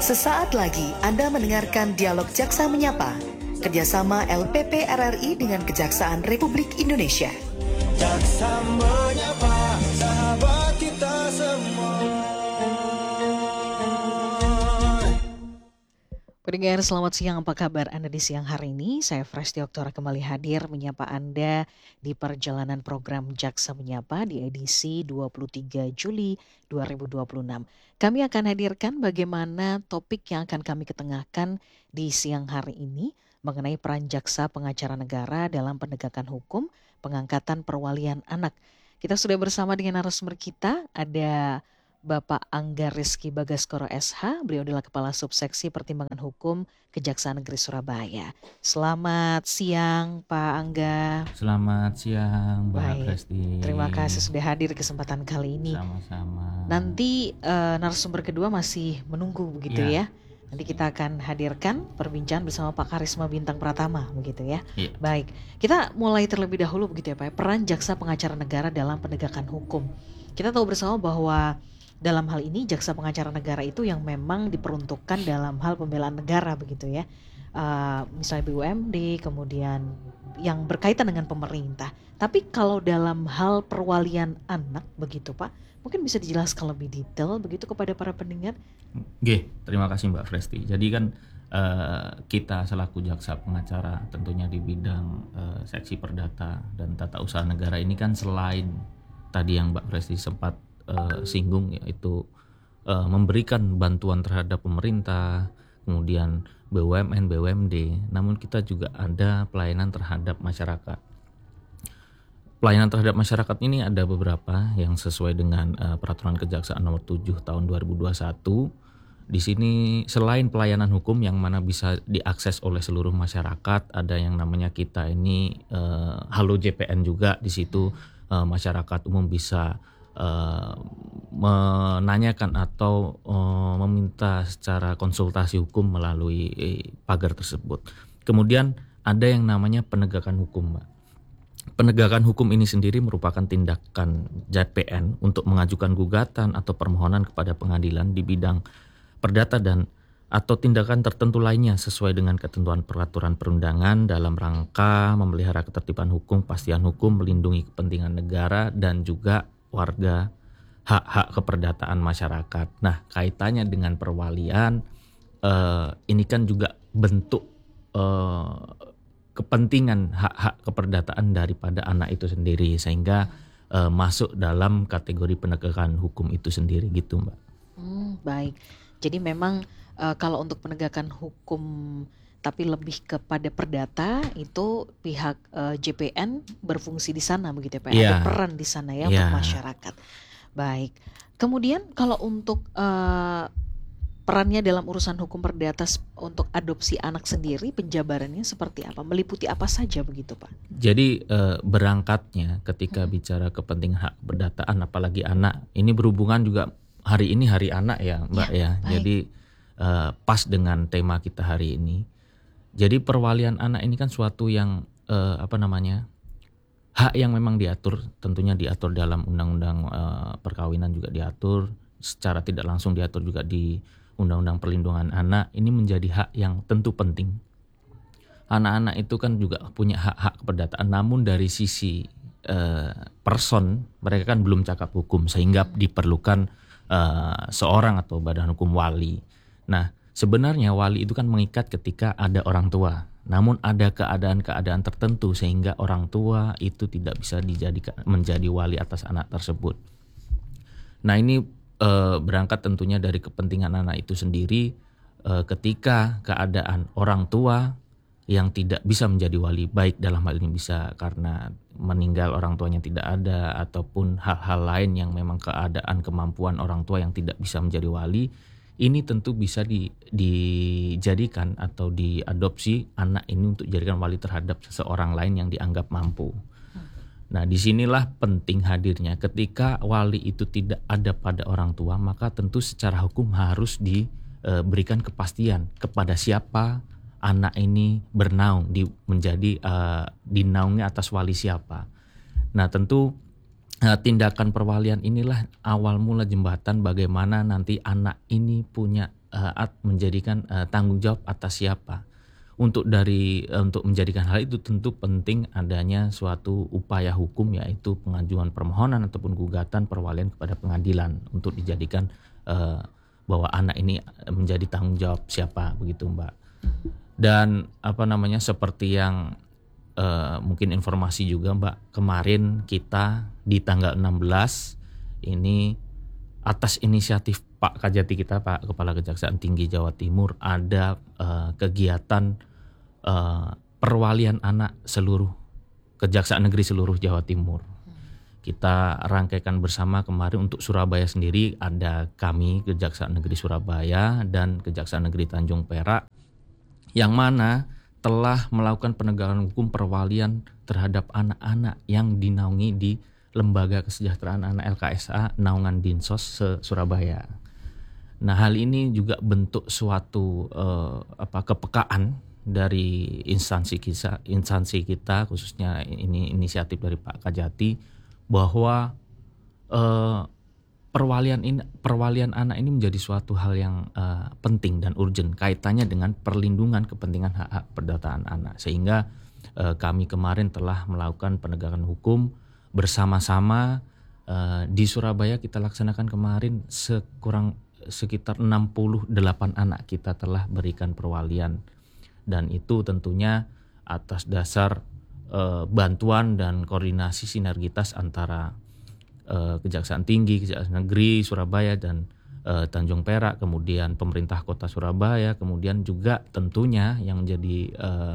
Sesaat lagi Anda mendengarkan Dialog Jaksa Menyapa, kerjasama LPP RRI dengan Kejaksaan Republik Indonesia. Jaksa menyapa sahabat kita semua. Pendengar selamat siang, apa kabar Anda di siang hari ini? Saya Fresti Oktora kembali hadir menyapa Anda di perjalanan program Jaksa Menyapa di edisi 23 Juli 2026. Kami akan hadirkan bagaimana topik yang akan kami ketengahkan di siang hari ini mengenai peran jaksa pengacara negara dalam penegakan hukum, pengangkatan perwalian anak. Kita sudah bersama dengan narasumber kita, ada Bapak Angga Rizky Bagaskoro SH, beliau adalah Kepala Subseksi Pertimbangan Hukum Kejaksaan Negeri Surabaya. Selamat siang Pak Angga. Selamat siang Mbak Baik, Presti. terima kasih sudah hadir kesempatan kali ini. Sama-sama. Nanti narasumber kedua masih menunggu begitu ya. Nanti kita akan hadirkan perbincangan bersama Pak Karisma Bintang Pratama begitu ya. Iya. Baik, kita mulai terlebih dahulu begitu ya Pak. Peran jaksa pengacara negara dalam penegakan hukum. Kita tahu bersama bahwa dalam hal ini jaksa pengacara negara itu yang memang diperuntukkan dalam hal pembelaan negara begitu ya. Misalnya BUMD, kemudian yang berkaitan dengan pemerintah. Tapi kalau dalam hal perwalian anak begitu Pak, mungkin bisa dijelaskan lebih detail begitu kepada para pendengar. Oke, terima kasih Mbak Presti. Jadi kan kita selaku jaksa pengacara tentunya di bidang seksi perdata dan tata usaha negara ini kan selain tadi yang Mbak Presti sempat singgung, yaitu memberikan bantuan terhadap pemerintah, kemudian BUMN, BUMD, namun kita juga ada pelayanan terhadap masyarakat. Pelayanan terhadap masyarakat ini ada beberapa yang sesuai dengan Peraturan Kejaksaan Nomor 7 Tahun 2021. Di sini selain pelayanan hukum yang mana bisa diakses oleh seluruh masyarakat, ada yang namanya kita ini Halo JPN juga. Di situ masyarakat umum bisa menanyakan atau meminta secara konsultasi hukum melalui pagar tersebut. Kemudian ada yang namanya penegakan hukum, Mbak. Penegakan hukum ini sendiri merupakan tindakan JPN untuk mengajukan gugatan atau permohonan kepada pengadilan di bidang perdata dan atau tindakan tertentu lainnya sesuai dengan ketentuan peraturan perundangan dalam rangka memelihara ketertiban hukum, kepastian hukum, melindungi kepentingan negara dan juga warga, hak-hak keperdataan masyarakat. Nah, kaitannya dengan perwalian, ini kan juga bentuk kepentingan hak-hak keperdataan daripada anak itu sendiri, sehingga masuk dalam kategori penegakan hukum itu sendiri gitu, Mbak. Baik, jadi memang kalau untuk penegakan hukum tapi lebih kepada perdata itu pihak JPN berfungsi di sana begitu ya Pak. Ada peran di sana ya untuk masyarakat. Baik. Kemudian kalau untuk perannya dalam urusan hukum perdata untuk adopsi anak sendiri, penjabarannya seperti apa? Meliputi apa saja begitu Pak? Jadi berangkatnya ketika bicara kepentingan hak perdataan apalagi anak, ini berhubungan juga hari ini hari anak ya Mbak ya. Jadi pas dengan tema kita hari ini. Jadi perwalian anak ini kan suatu yang hak yang memang diatur, tentunya diatur dalam undang-undang perkawinan juga diatur, secara tidak langsung diatur juga di undang-undang perlindungan anak. Ini menjadi hak yang tentu penting. Anak-anak itu kan juga punya hak-hak keperdataan, namun dari sisi person mereka kan belum cakap hukum, sehingga diperlukan seorang atau badan hukum wali. Nah, sebenarnya wali itu kan mengikat ketika ada orang tua. Namun ada keadaan-keadaan tertentu sehingga orang tua itu tidak bisa dijadikan menjadi wali atas anak tersebut. Nah, ini berangkat tentunya dari kepentingan anak itu sendiri. Ketika keadaan orang tua yang tidak bisa menjadi wali, baik dalam hal ini bisa karena meninggal orang tuanya tidak ada, ataupun hal-hal lain yang memang keadaan kemampuan orang tua yang tidak bisa menjadi wali, ini tentu bisa dijadikan atau diadopsi anak ini untuk dijadikan wali terhadap seseorang lain yang dianggap mampu. Nah, disinilah penting hadirnya ketika wali itu tidak ada pada orang tua, maka tentu secara hukum harus diberikan kepastian kepada siapa anak ini bernaung, menjadi dinaungi atas wali siapa. Nah, tentu tindakan perwalian inilah awal mula jembatan bagaimana nanti anak ini punya menjadikan tanggung jawab atas siapa. Untuk menjadikan hal itu tentu penting adanya suatu upaya hukum, yaitu pengajuan permohonan ataupun gugatan perwalian kepada pengadilan untuk dijadikan bahwa anak ini menjadi tanggung jawab siapa, begitu Mbak. Dan seperti yang mungkin informasi juga Mbak, kemarin kita di tanggal 16 ini atas inisiatif Pak Kajati kita, Pak Kepala Kejaksaan Tinggi Jawa Timur, ada kegiatan perwalian anak seluruh Kejaksaan Negeri seluruh Jawa Timur. Kita rangkaikan bersama kemarin. Untuk Surabaya sendiri ada kami Kejaksaan Negeri Surabaya dan Kejaksaan Negeri Tanjung Perak, yang mana telah melakukan penegakan hukum perwalian terhadap anak-anak yang dinaungi di Lembaga Kesejahteraan Anak LKSA naungan Dinsos Surabaya. Nah, hal ini juga bentuk suatu kepekaan dari instansi kita, khususnya ini inisiatif dari Pak Kajati, bahwa perwalian anak ini menjadi suatu hal yang penting dan urgent kaitannya dengan perlindungan kepentingan hak-hak perdataan anak. Sehingga kami kemarin telah melakukan penegakan hukum bersama-sama di Surabaya. Kita laksanakan kemarin sekitar 68 anak kita telah berikan perwalian. Dan itu tentunya atas dasar bantuan dan koordinasi sinergitas antara Kejaksaan Tinggi, Kejaksaan Negeri Surabaya dan Tanjung Perak, kemudian pemerintah Kota Surabaya, kemudian juga tentunya yang menjadi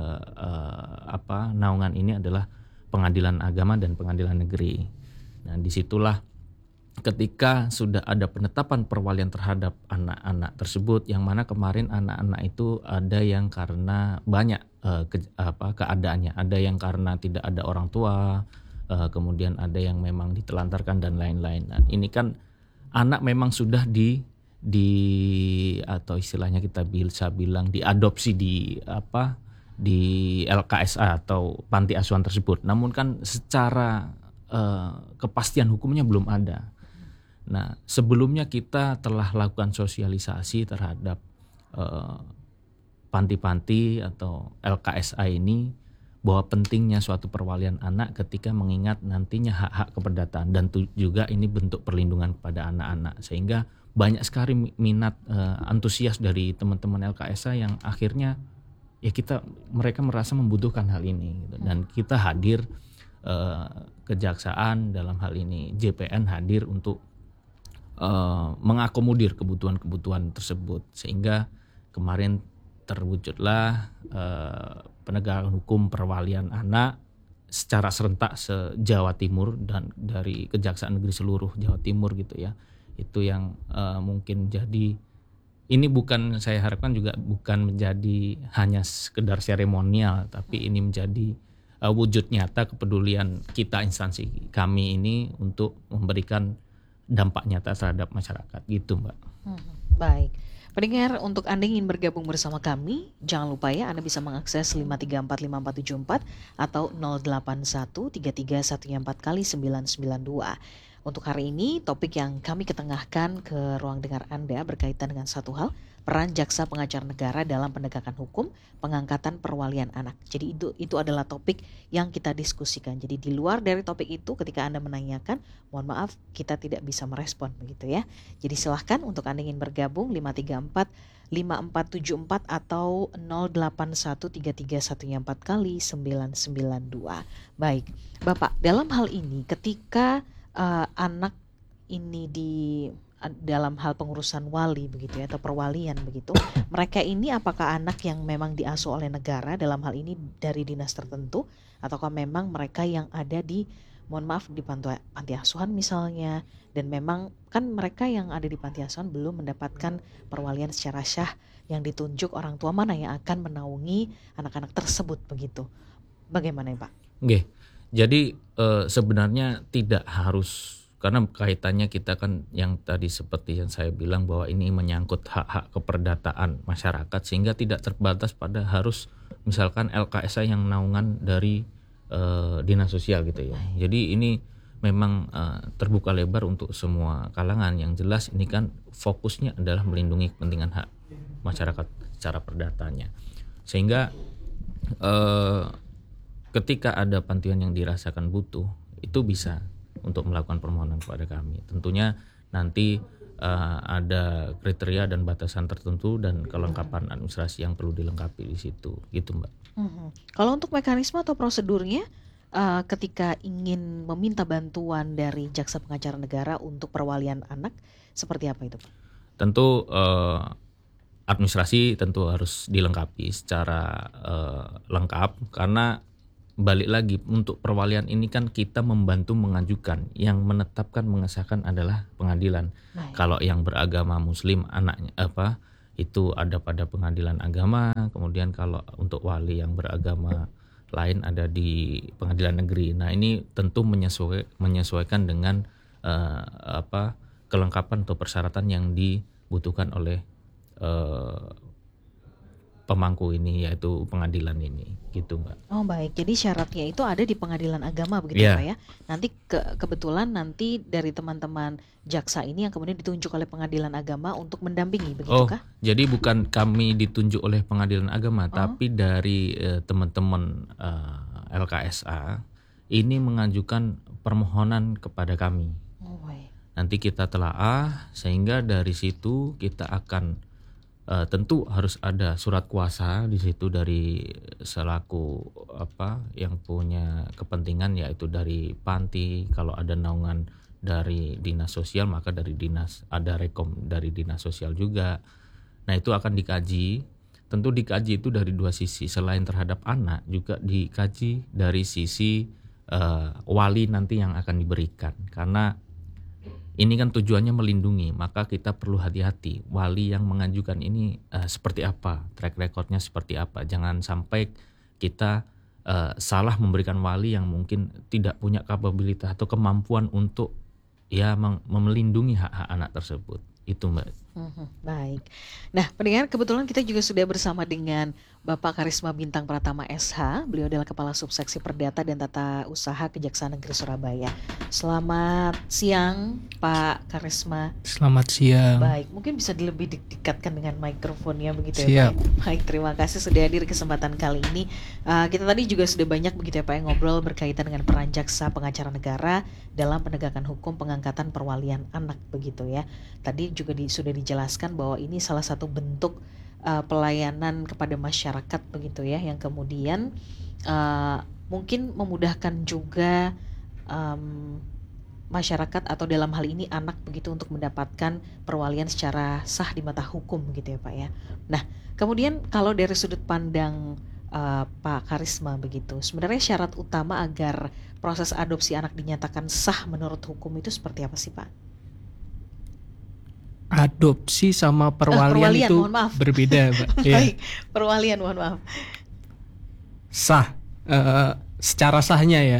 naungan ini adalah Pengadilan Agama dan Pengadilan Negeri. Nah, disitulah ketika sudah ada penetapan perwalian terhadap anak-anak tersebut, yang mana kemarin anak-anak itu ada yang karena banyak keadaannya, ada yang karena tidak ada orang tua, kemudian ada yang memang ditelantarkan dan lain-lain. Nah, ini kan anak memang sudah atau istilahnya kita bisa bilang diadopsi di LKSA atau panti asuhan tersebut. Namun kan secara kepastian hukumnya belum ada. Nah, sebelumnya kita telah lakukan sosialisasi terhadap panti-panti atau LKSA ini, bahwa pentingnya suatu perwalian anak ketika mengingat nantinya hak-hak keperdataan, dan juga ini bentuk perlindungan kepada anak-anak. Sehingga banyak sekali minat antusias dari teman-teman LKSA yang akhirnya mereka merasa membutuhkan hal ini gitu. Dan kita hadir, kejaksaan dalam hal ini JPN hadir untuk mengakomodir kebutuhan-kebutuhan tersebut, sehingga kemarin terwujudlah penegakan hukum perwalian anak secara serentak se-Jawa Timur dan dari Kejaksaan Negeri seluruh Jawa Timur gitu ya. Itu yang mungkin jadi, ini saya harapkan juga bukan menjadi hanya sekedar seremonial, tapi ini menjadi wujud nyata kepedulian kita, instansi kami ini, untuk memberikan dampak nyata terhadap masyarakat gitu Mbak. Baik. Pendengar, untuk Anda yang ingin bergabung bersama kami, jangan lupa ya, Anda bisa mengakses 5345474 atau 08133114 Untuk hari ini, topik yang kami ketengahkan ke ruang dengar Anda berkaitan dengan satu hal, peran jaksa pengacara negara dalam penegakan hukum, pengangkatan perwalian anak. Jadi itu adalah topik yang kita diskusikan. Jadi di luar dari topik itu, ketika Anda menanyakan, mohon maaf kita tidak bisa merespon begitu ya. Jadi silahkan untuk Anda yang ingin bergabung 5345474 atau 08133114 Baik, Bapak, dalam hal ini ketika anak ini dalam hal pengurusan wali begitu ya, atau perwalian begitu, mereka ini apakah anak yang memang diasuh oleh negara, dalam hal ini dari dinas tertentu, ataukah memang mereka yang ada di panti asuhan misalnya, dan memang kan mereka yang ada di panti asuhan belum mendapatkan perwalian secara syah yang ditunjuk orang tua mana yang akan menaungi anak-anak tersebut begitu. Bagaimana ya Pak? Oke. Jadi sebenarnya tidak harus, karena kaitannya kita kan yang tadi seperti yang saya bilang, bahwa ini menyangkut hak-hak keperdataan masyarakat, sehingga tidak terbatas pada harus misalkan LKSA yang naungan dari dinas sosial gitu ya. Jadi ini memang terbuka lebar untuk semua kalangan. Yang jelas ini kan fokusnya adalah melindungi kepentingan hak masyarakat secara perdatanya. Sehingga ketika ada pantian yang dirasakan butuh, itu bisa untuk melakukan permohonan kepada kami. Tentunya nanti ada kriteria dan batasan tertentu dan kelengkapan administrasi yang perlu dilengkapi di situ, gitu Mbak. Kalau untuk mekanisme atau prosedurnya, ketika ingin meminta bantuan dari jaksa pengacara negara untuk perwalian anak, seperti apa itu Pak? Tentu administrasi tentu harus dilengkapi secara lengkap, karena balik lagi untuk perwalian ini kan kita membantu mengajukan, yang menetapkan mengesahkan adalah pengadilan. Baik. Kalau yang beragama Muslim anaknya itu ada pada pengadilan agama, kemudian kalau untuk wali yang beragama lain ada di pengadilan negeri. Nah ini tentu menyesuaikan dengan kelengkapan atau persyaratan yang dibutuhkan oleh pemangku ini, yaitu pengadilan ini, gitu Mbak. Oh baik, jadi syaratnya itu ada di pengadilan agama begitu Pak ya. Nanti kebetulan nanti dari teman-teman jaksa ini yang kemudian ditunjuk oleh pengadilan agama untuk mendampingi, begitukah? Jadi bukan kami ditunjuk oleh pengadilan agama, tapi dari teman-teman LKSA ini mengajukan permohonan kepada kami. Oh baik. Nanti kita telaah, sehingga dari situ kita akan tentu harus ada surat kuasa di situ dari selaku yang punya kepentingan, yaitu dari panti. Kalau ada naungan dari dinas sosial, maka dari dinas ada rekom dari dinas sosial juga. Nah itu akan dikaji. Tentu dikaji itu dari dua sisi, selain terhadap anak juga dikaji dari sisi wali nanti yang akan diberikan, karena ini kan tujuannya melindungi, maka kita perlu hati-hati wali yang mengajukan ini seperti apa, track recordnya seperti apa. Jangan sampai kita salah memberikan wali yang mungkin tidak punya kapabilitas atau kemampuan untuk melindungi hak-hak anak tersebut. Itu Mbak. Baik. Nah, pendengar, kebetulan kita juga sudah bersama dengan Bapak Karisma Bintang Pratama SH. Beliau adalah Kepala Subseksi Perdata dan Tata Usaha Kejaksaan Negeri Surabaya. Selamat siang, Pak Karisma. Selamat siang. Baik, mungkin bisa lebih dekatkan dengan mikrofonnya begitu ya Pak. Baik, terima kasih sudah hadir kesempatan kali ini. Kita tadi juga sudah banyak begitu ya Pak yang ngobrol berkaitan dengan peran jaksa pengacara negara dalam penegakan hukum pengangkatan perwalian anak begitu ya. Tadi juga sudah dijelaskan bahwa ini salah satu bentuk pelayanan kepada masyarakat begitu ya, yang kemudian mungkin memudahkan juga masyarakat atau dalam hal ini anak begitu untuk mendapatkan perwalian secara sah di mata hukum gitu ya Pak ya. Nah kemudian kalau dari sudut pandang Pak Karisma begitu, sebenarnya syarat utama agar proses adopsi anak dinyatakan sah menurut hukum itu seperti apa sih Pak? Adopsi sama perwalian itu berbeda Pak. Baik, perwalian mohon maaf. Sah, secara sahnya ya.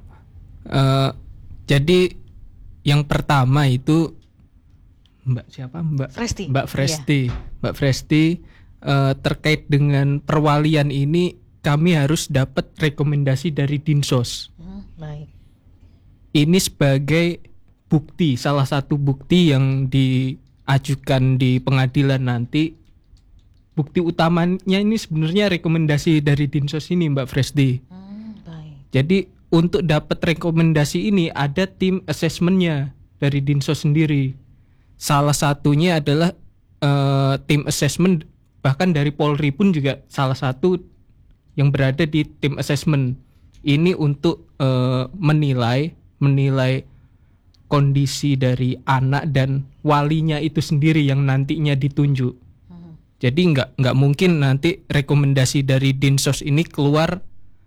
Jadi yang pertama itu Mbak siapa? Mbak Fresti. Iya. Mbak Fresti terkait dengan perwalian ini kami harus dapat rekomendasi dari Dinsos. Baik. Ini sebagai bukti, salah satu bukti yang diajukan di pengadilan nanti. Bukti utamanya ini sebenarnya rekomendasi dari Dinsos ini Mbak Fresti. Baik. Jadi untuk dapat rekomendasi ini ada tim assessmentnya dari Dinsos sendiri. Salah satunya adalah tim assessment, bahkan dari Polri pun juga salah satu yang berada di tim assessment ini untuk menilai kondisi dari anak dan walinya itu sendiri yang nantinya ditunjuk. Jadi nggak mungkin nanti rekomendasi dari Dinsos ini keluar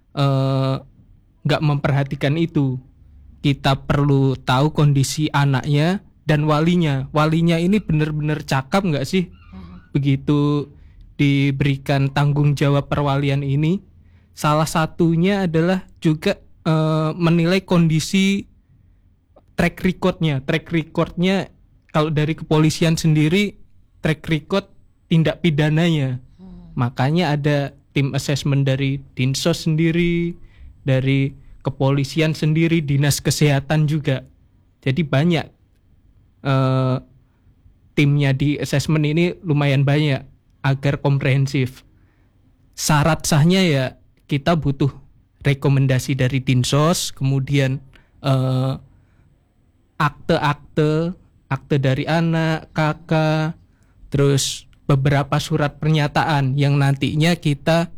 nggak memperhatikan itu. Kita perlu tahu kondisi anaknya dan walinya. Walinya ini benar-benar cakap nggak sih? Begitu diberikan tanggung jawab perwalian ini, salah satunya adalah juga menilai kondisi track recordnya. Track recordnya kalau dari kepolisian sendiri, track record tindak pidananya. Makanya ada tim assessment dari Dinsos sendiri, dari kepolisian sendiri, dinas kesehatan juga. Jadi banyak timnya di assessment ini lumayan banyak. agar komprehensif. Syarat sahnya ya kita butuh rekomendasi dari Dinsos, kemudian akte dari anak, kakak, terus beberapa surat pernyataan yang nantinya kita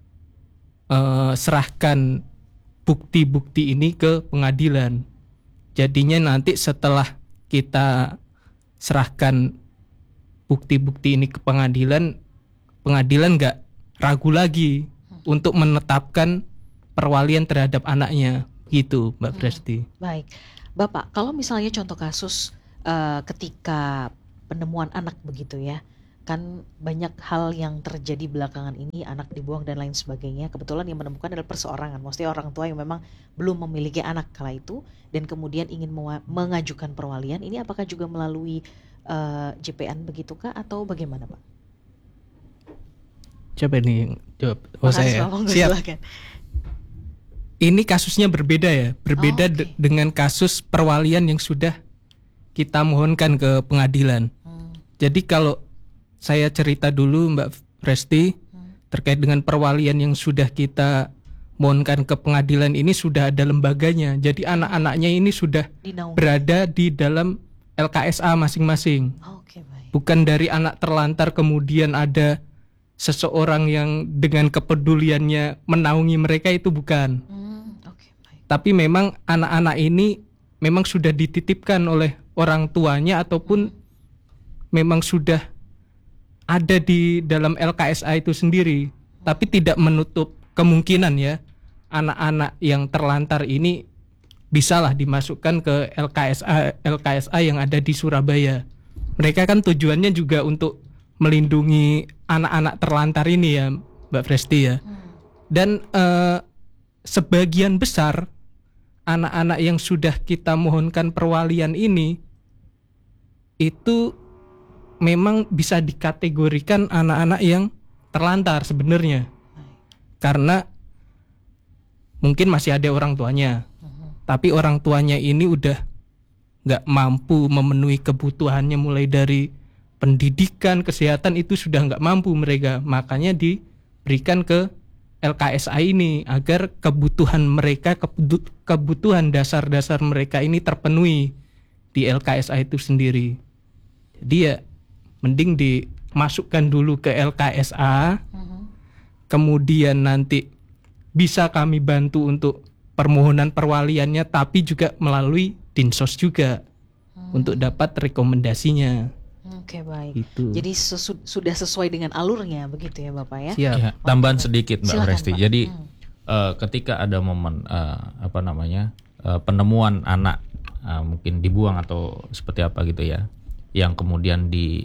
serahkan bukti-bukti ini ke pengadilan. Jadinya nanti setelah kita serahkan bukti-bukti ini ke pengadilan, pengadilan nggak ragu lagi untuk menetapkan perwalian terhadap anaknya, gitu, Mbak Presti. Baik, Bapak, kalau misalnya contoh kasus ketika penemuan anak begitu ya, kan banyak hal yang terjadi belakangan ini, anak dibuang dan lain sebagainya. Kebetulan yang menemukan adalah perseorangan, maksudnya orang tua yang memang belum memiliki anak kala itu dan kemudian ingin mengajukan perwalian. Ini apakah juga melalui JPN begitukah atau bagaimana, Pak? Siapa ini yang jawab? Makasih, Saya. Pak, monggo, Siap. silakan. Ini kasusnya berbeda ya, berbeda Oh, oke. dengan kasus perwalian yang sudah kita mohonkan ke pengadilan. Jadi kalau saya cerita dulu Mbak Presti terkait dengan perwalian yang sudah kita mohonkan ke pengadilan, ini sudah ada lembaganya. Jadi anak-anaknya ini sudah Dinaungi. berada di dalam LKSA masing-masing. Oke, baik. Bukan dari anak terlantar kemudian ada seseorang yang dengan kepeduliannya menaungi mereka, itu bukan. Oke, baik. Tapi memang anak-anak ini memang sudah dititipkan oleh orang tuanya ataupun memang sudah ada di dalam LKSA itu sendiri. Tapi tidak menutup kemungkinan ya anak-anak yang terlantar ini bisalah dimasukkan ke LKSA yang ada di Surabaya. Mereka kan tujuannya juga untuk melindungi anak-anak terlantar ini ya, Mbak Presti ya. Dan sebagian besar anak-anak yang sudah kita mohonkan perwalian ini itu memang bisa dikategorikan anak-anak yang terlantar sebenarnya. Karena mungkin masih ada orang tuanya, tapi orang tuanya ini udah nggak mampu memenuhi kebutuhannya, mulai dari pendidikan, kesehatan itu sudah nggak mampu mereka. Makanya diberikan ke LKSA ini agar kebutuhan mereka, kebutuhan dasar-dasar mereka ini terpenuhi di LKSA itu sendiri. Jadi ya mending dimasukkan dulu ke LKSA, kemudian nanti bisa kami bantu untuk permohonan perwaliannya, tapi juga melalui Dinsos juga untuk dapat rekomendasinya. Oke, baik. Itu. Jadi sudah sesuai dengan alurnya begitu ya, Bapak ya? Siap. Ya, tambahan sedikit Mbak Silakan, Presti. Pak. Jadi ketika ada momen penemuan anak mungkin dibuang atau seperti apa gitu ya, yang kemudian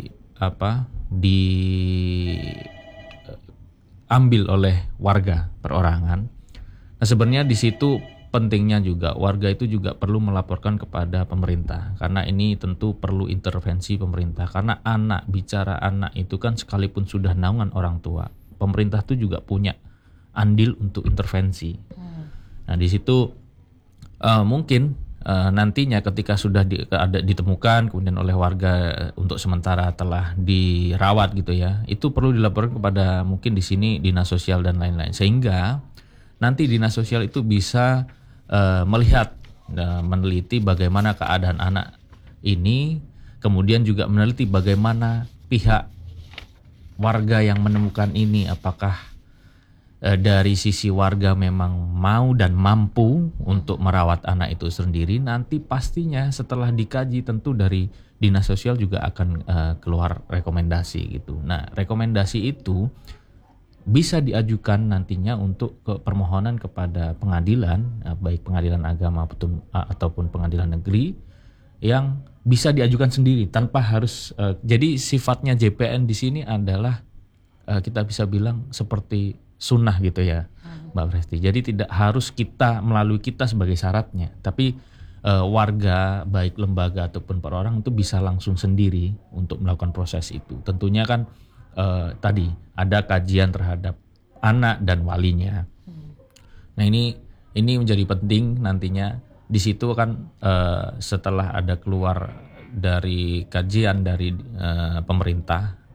diambil oleh warga perorangan. Nah, sebenarnya di situ pentingnya juga warga itu juga perlu melaporkan kepada pemerintah, karena ini tentu perlu intervensi pemerintah, karena bicara anak itu kan sekalipun sudah naungan orang tua, pemerintah itu juga punya andil untuk intervensi. Nah, di situ mungkin nantinya ketika sudah ditemukan kemudian oleh warga untuk sementara telah dirawat gitu ya, itu perlu dilaporkan kepada mungkin di sini dinas sosial dan lain-lain, sehingga nanti dinas sosial itu bisa melihat, meneliti bagaimana keadaan anak ini, kemudian juga meneliti bagaimana pihak warga yang menemukan ini, apakah dari sisi warga memang mau dan mampu untuk merawat anak itu sendiri. Nanti pastinya setelah dikaji tentu dari dinas sosial juga akan keluar rekomendasi gitu. Nah, rekomendasi itu bisa diajukan nantinya untuk permohonan kepada pengadilan, baik pengadilan agama ataupun pengadilan negeri, yang bisa diajukan sendiri tanpa harus jadi sifatnya JPN di sini adalah kita bisa bilang seperti sunnah gitu ya, Mbak Presti. Jadi tidak harus melalui kita sebagai syaratnya, tapi warga baik lembaga ataupun perorangan itu bisa langsung sendiri untuk melakukan proses itu. Tentunya kan tadi ada kajian terhadap anak dan walinya. Nah, ini menjadi penting nantinya. Di situ kan setelah ada keluar dari kajian dari pemerintah,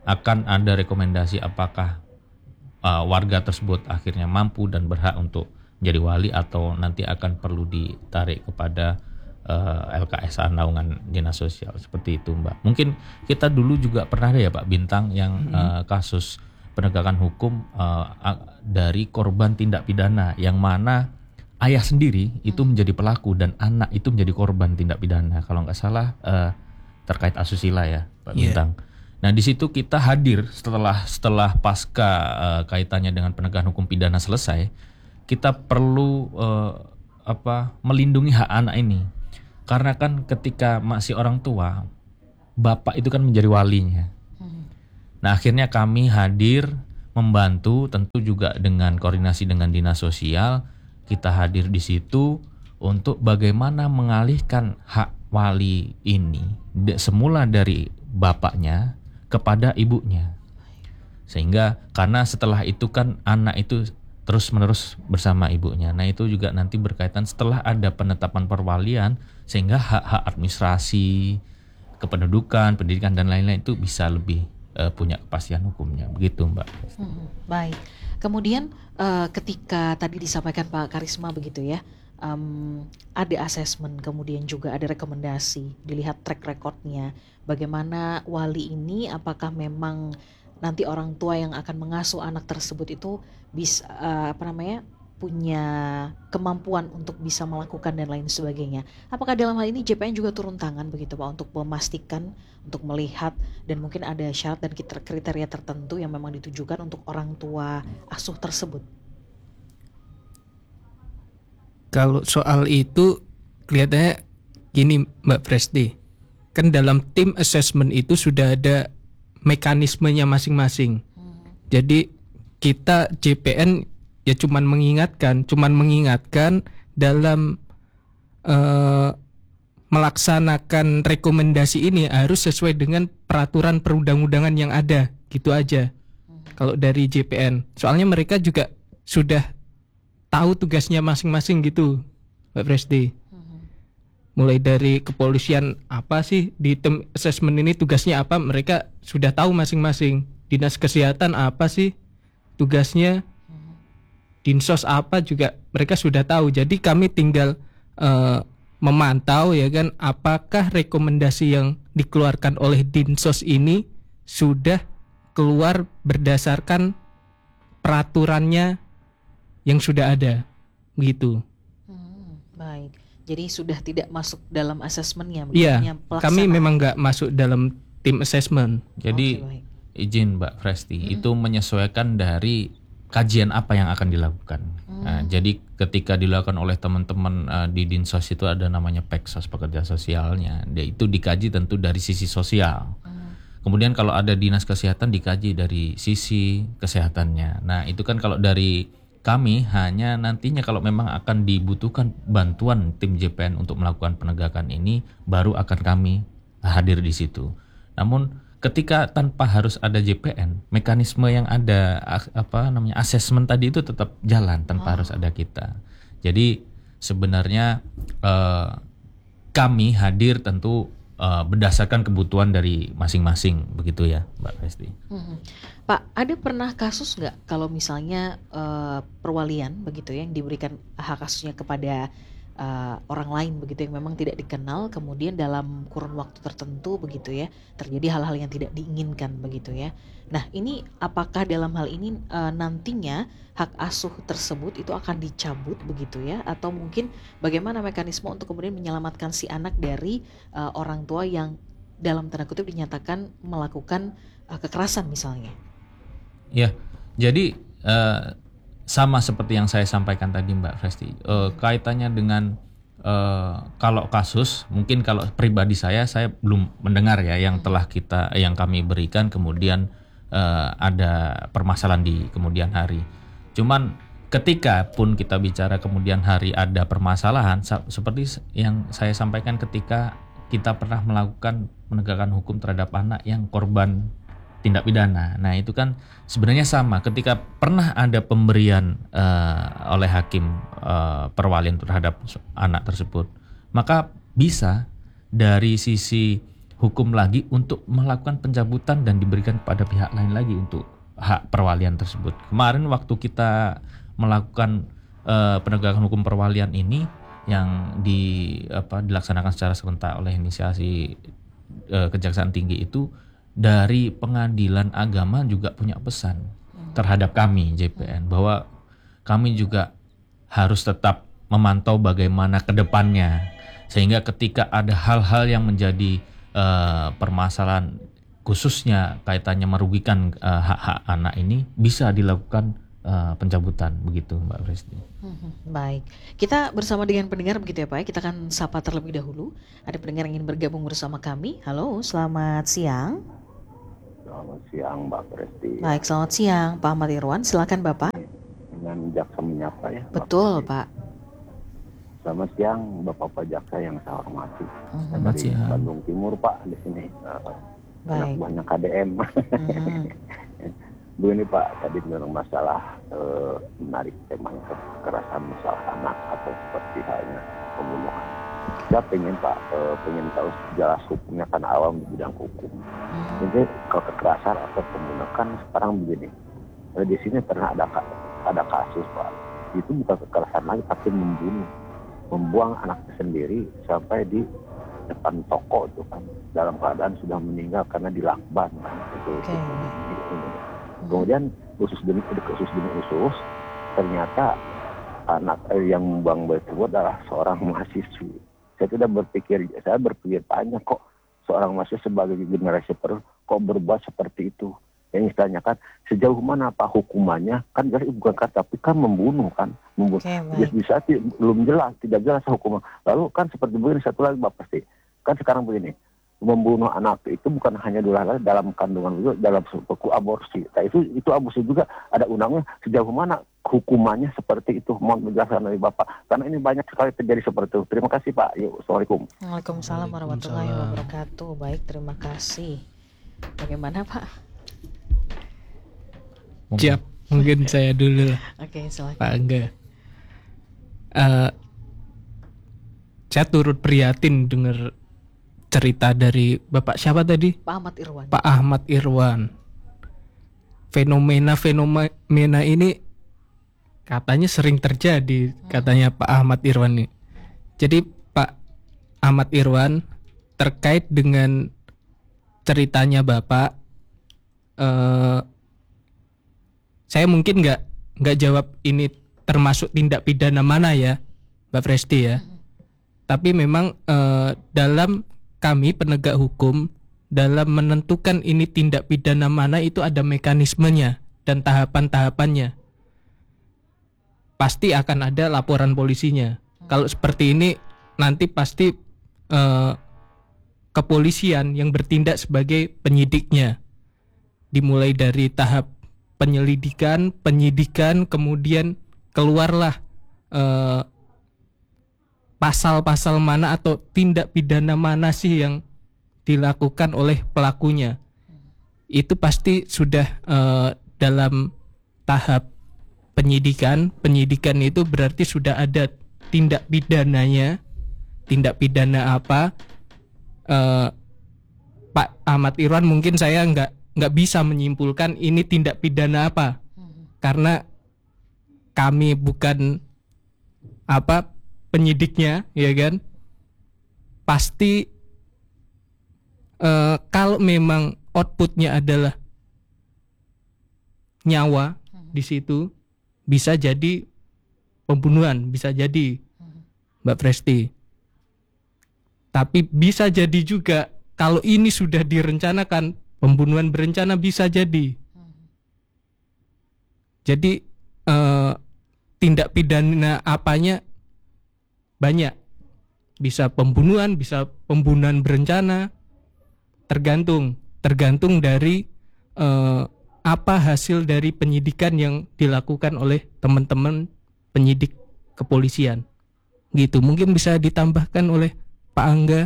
akan ada rekomendasi apakah warga tersebut akhirnya mampu dan berhak untuk menjadi wali atau nanti akan perlu ditarik kepada LKSA naungan dinas sosial, seperti itu Mbak. Mungkin kita dulu juga pernah ada ya Pak Bintang yang kasus penegakan hukum dari korban tindak pidana yang mana ayah sendiri itu menjadi pelaku dan anak itu menjadi korban tindak pidana, kalau nggak salah terkait asusila ya Pak Bintang. Nah di situ kita hadir setelah pasca kaitannya dengan penegakan hukum pidana selesai, kita perlu melindungi hak anak ini, karena kan ketika masih orang tua, bapak itu kan menjadi walinya. Nah akhirnya kami hadir membantu, tentu juga dengan koordinasi dengan dinas sosial, kita hadir di situ untuk bagaimana mengalihkan hak wali ini semula dari bapaknya kepada ibunya. Sehingga karena setelah itu kan anak itu terus-menerus bersama ibunya. Nah itu juga nanti berkaitan setelah ada penetapan perwalian, sehingga hak-hak administrasi, kependudukan, pendidikan dan lain-lain itu bisa lebih punya kepastian hukumnya. Begitu Mbak. Baik. Kemudian ketika tadi disampaikan Pak Karisma begitu ya, ada asesmen, kemudian juga ada rekomendasi, dilihat track recordnya, bagaimana wali ini, apakah memang nanti orang tua yang akan mengasuh anak tersebut itu bisa punya kemampuan untuk bisa melakukan dan lain sebagainya. Apakah dalam hal ini JPN juga turun tangan begitu Pak untuk memastikan, untuk melihat, dan mungkin ada syarat dan kriteria tertentu yang memang ditujukan untuk orang tua asuh tersebut? Kalau soal itu kelihatannya gini Mbak Presti, kan dalam tim assessment itu sudah ada mekanismenya masing-masing. Jadi kita JPN ya cuman mengingatkan dalam melaksanakan rekomendasi ini harus sesuai dengan peraturan perundang-undangan yang ada, gitu aja. Kalau dari JPN, soalnya mereka juga sudah tahu tugasnya masing-masing gitu, Mbak Presti. Mulai dari kepolisian apa sih di tim assessment ini tugasnya apa, mereka sudah tahu masing-masing. Dinas kesehatan apa sih tugasnya, dinsos apa juga mereka sudah tahu. Jadi kami tinggal memantau ya kan, apakah rekomendasi yang dikeluarkan oleh dinsos ini sudah keluar berdasarkan peraturannya yang sudah ada gitu. Baik. Jadi sudah tidak masuk dalam asesmennya. Iya, kami memang nggak masuk dalam tim assessment. Jadi izin Mbak Presti, itu menyesuaikan dari kajian apa yang akan dilakukan. Nah, jadi ketika dilakukan oleh teman-teman di Dinsos itu ada namanya Peksos, pekerja sosialnya. Dia itu dikaji tentu dari sisi sosial. Kemudian kalau ada dinas kesehatan dikaji dari sisi kesehatannya. Nah itu kan kalau dari kami hanya nantinya kalau memang akan dibutuhkan bantuan tim JPN untuk melakukan penegakan ini, baru akan kami hadir di situ. Namun ketika tanpa harus ada JPN, mekanisme yang ada asesmen tadi itu tetap jalan tanpa harus ada kita. Jadi sebenarnya kami hadir tentu berdasarkan kebutuhan dari masing-masing, begitu ya Mbak Presti. Pak, ada pernah kasus nggak kalau misalnya perwalian begitu ya, yang diberikan hak kasusnya kepada orang lain begitu yang memang tidak dikenal, kemudian dalam kurun waktu tertentu begitu ya terjadi hal-hal yang tidak diinginkan begitu ya. Nah ini apakah dalam hal ini nantinya hak asuh tersebut itu akan dicabut begitu ya, atau mungkin bagaimana mekanisme untuk kemudian menyelamatkan si anak dari orang tua yang dalam tanda kutip dinyatakan melakukan kekerasan misalnya? Ya, jadi sama seperti yang saya sampaikan tadi Mbak Presti, kaitannya dengan kalau kasus, mungkin kalau pribadi saya belum mendengar ya yang yang kami berikan kemudian ada permasalahan di kemudian hari. Cuman ketika pun kita bicara kemudian hari ada permasalahan, seperti yang saya sampaikan ketika kita pernah melakukan penegakan hukum terhadap anak yang korban tindak pidana. Nah itu kan sebenarnya sama, ketika pernah ada pemberian oleh hakim perwalian terhadap anak tersebut, maka bisa dari sisi hukum lagi untuk melakukan pencabutan dan diberikan kepada pihak lain lagi untuk hak perwalian tersebut. Kemarin waktu kita melakukan penegakan hukum perwalian ini yang dilaksanakan secara serentak oleh inisiasi Kejaksaan Tinggi itu, dari Pengadilan Agama juga punya pesan terhadap kami JPN bahwa kami juga harus tetap memantau bagaimana ke depannya, sehingga ketika ada hal-hal yang menjadi permasalahan khususnya kaitannya merugikan hak-hak anak ini bisa dilakukan pencabutan, begitu Mbak Presti. Baik, kita bersama dengan pendengar begitu ya Pak. Kita akan sapa terlebih dahulu. Ada pendengar yang ingin bergabung bersama kami. Halo, selamat siang. Selamat siang Mbak Presti. Baik, selamat siang Pak Ahmad Irwan. Silakan Bapak. Dengan Jaksa Menyapa ya. Betul Presti. Pak. Selamat siang Bapak Jaksa yang saya hormati. Selamat Dari siang. Bandung Timur Pak di sini. Anak Baik. buahnya KDM. Begini Pak, tadi tentang masalah menarik temanya kekerasan masalah anak atau seperti halnya pembunuhan. Saya pengen Pak, pengen tahu jelas hukumnya kan awam di bidang hukum. Jadi kalau kekerasan atau pembunuhan kan sekarang begini. Di sini pernah ada kasus Pak. Itu bukan kekerasan lagi tapi membuang anaknya sendiri sampai di depan toko itu kan, dalam keadaan sudah meninggal karena dilakban kan. Itu. Kemudian usus demi usus ternyata anak yang membuang bayi tersebut adalah seorang mahasiswi. Saya berpikir panjang, kok seorang mahasiswa sebagai generasi penerus kok berbuat seperti itu. Yang istilahnya kan sejauh mana apa hukumannya, kan jelas bukan kan, tapi kan membunuh kan, bisa belum jelas, tidak jelas hukuman. Lalu kan seperti begini, satu lagi Bapak pasti kan sekarang begini, membunuh anak itu bukan hanya dalam kandungan itu, dalam suku aborsi. Nah, itu aborsi juga ada undangnya, sejauh mana hukumannya seperti itu. Mohon menjelaskan dari Bapak, karena ini banyak sekali terjadi seperti itu. Terima kasih Pak. Yuk, assalamualaikum. Waalaikumsalam warahmatullahi wabarakatuh. Baik, terima kasih. Bagaimana Pak? Siap, mungkin saya dulu lah. Oke, silakan. Pak Angga. Saya turut prihatin dengar cerita dari Bapak siapa tadi? Pak Ahmad Irwan. Pak Ahmad Irwan. Fenomena ini katanya sering terjadi, katanya Pak Ahmad Irwan ini. Jadi Pak Ahmad Irwan terkait dengan ceritanya Bapak, saya mungkin nggak jawab ini termasuk tindak pidana mana ya, Mbak Presti ya. Tapi memang dalam kami penegak hukum dalam menentukan ini tindak pidana mana itu ada mekanismenya dan tahapan-tahapannya. Pasti akan ada laporan polisinya. Kalau seperti ini nanti pasti kepolisian yang bertindak sebagai penyidiknya. Dimulai dari tahap penyelidikan, penyidikan, kemudian keluarlah pasal-pasal mana atau tindak pidana mana sih yang dilakukan oleh pelakunya. Itu pasti sudah dalam tahap penyidikan. Penyidikan itu berarti sudah ada tindak pidananya. Tindak pidana apa? Pak Ahmad Irwan mungkin saya nggak bisa menyimpulkan ini tindak pidana apa, karena kami bukan penyidiknya, ya kan. Pasti kalau memang outputnya adalah nyawa di situ, bisa jadi pembunuhan, bisa jadi Mbak Presti. Tapi bisa jadi juga kalau ini sudah direncanakan, pembunuhan berencana bisa jadi. Jadi tindak pidana apanya banyak. Bisa pembunuhan, bisa pembunuhan berencana. Tergantung dari apa hasil dari penyidikan yang dilakukan oleh teman-teman penyidik kepolisian. Gitu. Mungkin bisa ditambahkan oleh Pak Angga.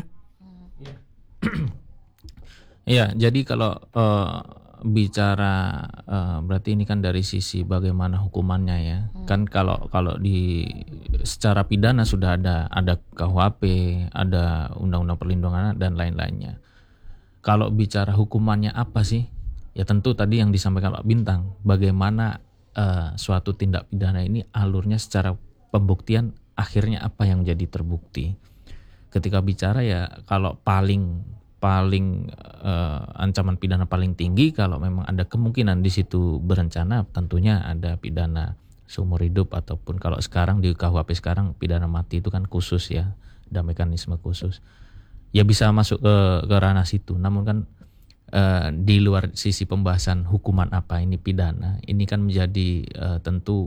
Ya, jadi kalau bicara berarti ini kan dari sisi bagaimana hukumannya ya. Kan kalau di secara pidana sudah ada KUHP, ada Undang-Undang Perlindungan Anak dan lain-lainnya. Kalau bicara hukumannya apa sih? Ya tentu tadi yang disampaikan Pak Bintang, bagaimana suatu tindak pidana ini alurnya secara pembuktian akhirnya apa yang jadi terbukti. Ketika bicara ya kalau paling ancaman pidana paling tinggi kalau memang ada kemungkinan di situ berencana, tentunya ada pidana seumur hidup ataupun kalau sekarang di KUHP sekarang pidana mati itu kan khusus ya, ada mekanisme khusus. Ya bisa masuk ke ranah situ. Namun kan di luar sisi pembahasan hukuman apa ini pidana, ini kan menjadi tentu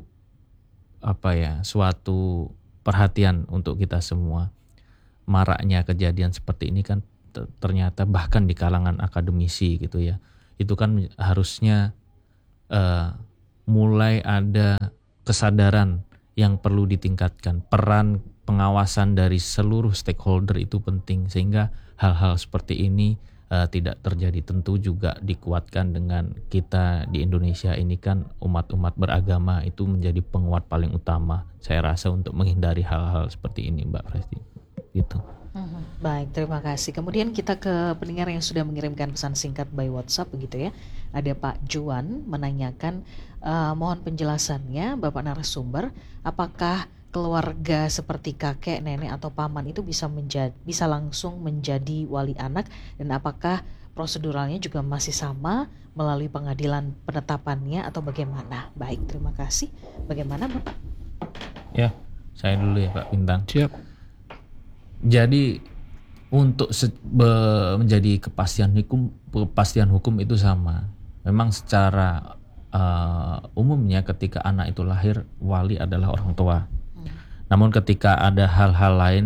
suatu perhatian untuk kita semua. Maraknya kejadian seperti ini kan ternyata bahkan di kalangan akademisi gitu ya, itu kan harusnya mulai ada kesadaran yang perlu ditingkatkan. Peran pengawasan dari seluruh stakeholder itu penting sehingga hal-hal seperti ini tidak terjadi. Tentu juga dikuatkan dengan kita di Indonesia ini kan umat-umat beragama, itu menjadi penguat paling utama saya rasa untuk menghindari hal-hal seperti ini, Mbak Presti. Gitu. Baik, terima kasih. Kemudian kita ke pendengar yang sudah mengirimkan pesan singkat by WhatsApp begitu ya. Ada Pak Juan menanyakan, mohon penjelasannya Bapak narasumber, apakah keluarga seperti kakek, nenek atau paman itu bisa langsung menjadi wali anak, dan apakah proseduralnya juga masih sama melalui pengadilan penetapannya atau bagaimana? Baik, terima kasih. Bagaimana Bapak? Ya, saya dulu ya Pak Bintang. Siap. Jadi untuk menjadi kepastian hukum itu sama. Memang secara umumnya ketika anak itu lahir, wali adalah orang tua. Namun ketika ada hal-hal lain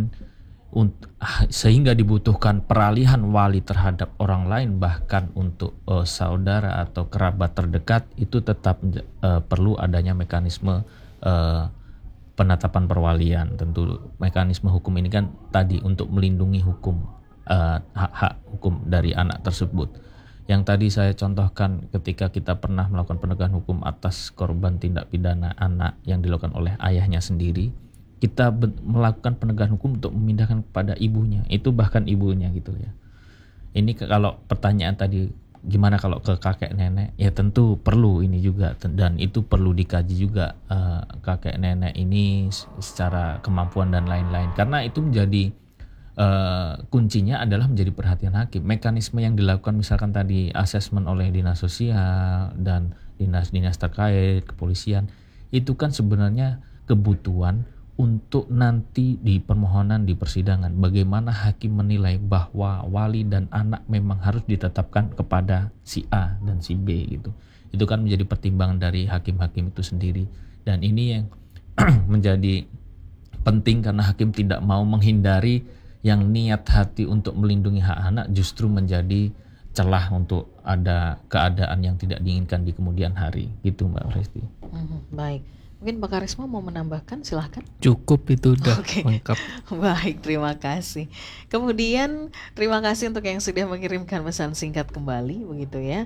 sehingga dibutuhkan peralihan wali terhadap orang lain, bahkan untuk saudara atau kerabat terdekat, itu tetap perlu adanya mekanisme penetapan perwalian. Tentu mekanisme hukum ini kan tadi untuk melindungi hukum, hak-hak hukum dari anak tersebut. Yang tadi saya contohkan ketika kita pernah melakukan penegakan hukum atas korban tindak pidana anak yang dilakukan oleh ayahnya sendiri, kita melakukan penegakan hukum untuk memindahkan kepada ibunya, itu bahkan ibunya gitu ya. Ini kalau pertanyaan tadi gimana kalau ke kakek nenek, ya tentu perlu ini juga, dan itu perlu dikaji juga kakek nenek ini secara kemampuan dan lain-lain, karena itu menjadi kuncinya adalah menjadi perhatian hakim. Mekanisme yang dilakukan misalkan tadi asesmen oleh dinas sosial dan dinas-dinas terkait, kepolisian, itu kan sebenarnya kebutuhan untuk nanti di permohonan di persidangan bagaimana hakim menilai bahwa wali dan anak memang harus ditetapkan kepada si A dan si B gitu. Itu kan menjadi pertimbangan dari hakim-hakim itu sendiri, dan ini yang menjadi penting karena hakim tidak mau menghindari yang niat hati untuk melindungi hak anak justru menjadi celah untuk ada keadaan yang tidak diinginkan di kemudian hari gitu Mbak Presti. Baik. Mungkin Pak Karisma mau menambahkan, silahkan. Cukup itu udah lengkap. Baik, terima kasih. Kemudian terima kasih untuk yang sudah mengirimkan pesan singkat kembali begitu ya.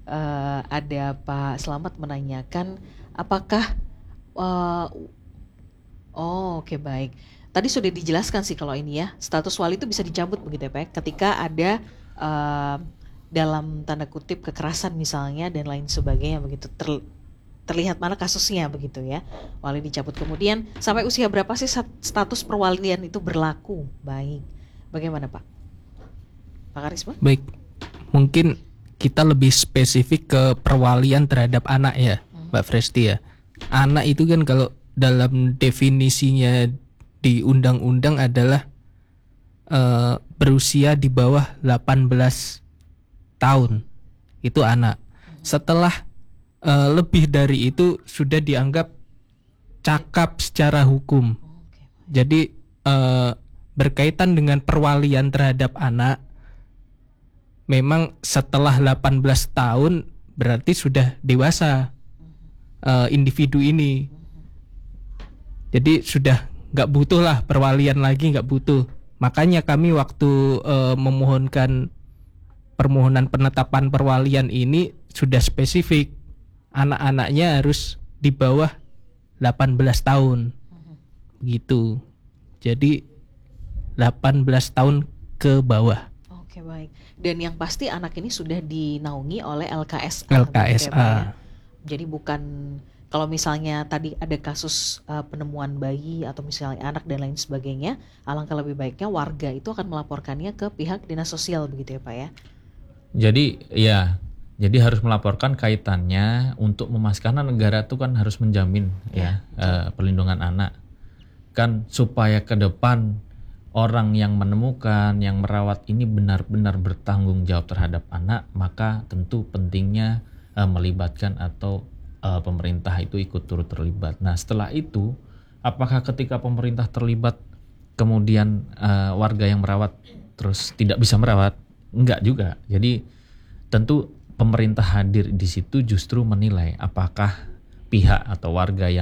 Ada Pak Slamet menanyakan apakah oke, baik. Tadi sudah dijelaskan sih kalau ini ya, status wali itu bisa dicabut begitu ya Pak, ketika ada dalam tanda kutip kekerasan misalnya dan lain sebagainya begitu, terlihat mana kasusnya begitu ya, wali dicabut. Kemudian sampai usia berapa sih status perwalian itu berlaku? Baik, bagaimana Pak Karisma? Baik, mungkin kita lebih spesifik ke perwalian terhadap anak ya, Mbak Presti ya. Anak itu kan kalau dalam definisinya di undang-undang adalah berusia di bawah 18 tahun, itu anak. Setelah lebih dari itu sudah dianggap cakap secara hukum. Jadi berkaitan dengan perwalian terhadap anak, memang setelah 18 tahun berarti sudah dewasa individu ini. Jadi sudah nggak butuh lah perwalian lagi, nggak butuh. Makanya kami waktu memohonkan permohonan penetapan perwalian ini sudah spesifik, anak-anaknya harus di bawah 18 tahun gitu. Jadi 18 tahun ke bawah. Oke, Baik. Dan yang pasti anak ini sudah dinaungi oleh LKSA. begitu ya, Pak ya? Jadi bukan kalau misalnya tadi ada kasus penemuan bayi atau misalnya anak dan lain sebagainya, alangkah lebih baiknya warga itu akan melaporkannya ke pihak dinas sosial begitu ya Pak ya? Jadi harus melaporkan kaitannya untuk memastikan, karena negara itu kan harus menjamin perlindungan anak. Kan supaya ke depan orang yang menemukan, yang merawat ini benar-benar bertanggung jawab terhadap anak, maka tentu pentingnya melibatkan atau pemerintah itu ikut turut terlibat. Nah setelah itu, apakah ketika pemerintah terlibat kemudian warga yang merawat terus tidak bisa merawat? Enggak juga. Jadi tentu pemerintah hadir di situ justru menilai apakah pihak atau warga yang